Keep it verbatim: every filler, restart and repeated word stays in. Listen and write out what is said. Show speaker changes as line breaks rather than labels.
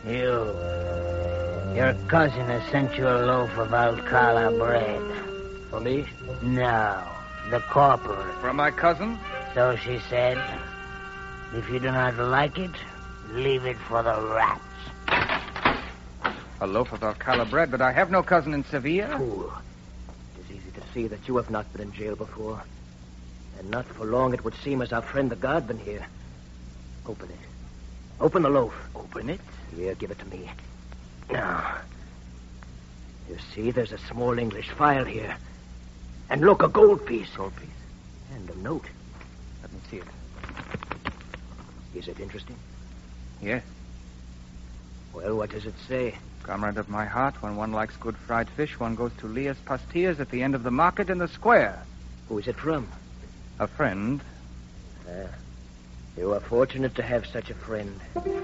You. Your cousin has sent you a loaf of Alcala bread.
For me?
No, the corporal.
From my cousin?
So she said. If you do not like it, leave it for the rats.
A loaf of Alcala bread, but I have no cousin in Sevilla.
Fool. It is easy to see that you have not been in jail before. And not for long, it would seem, as our friend the guardman here. Open it. Open the loaf.
Open it?
Here, give it to me. Now. You see, there's a small English file here. And look, a gold piece.
Gold piece.
And a note.
Let me see it.
Is it interesting?
Yes.
Well, what does it say?
Comrade of my heart, when one likes good fried fish, one goes to Leah's Pastillas at the end of the market in the square.
Who is it from?
A friend.
Ah, you are fortunate to have such a friend.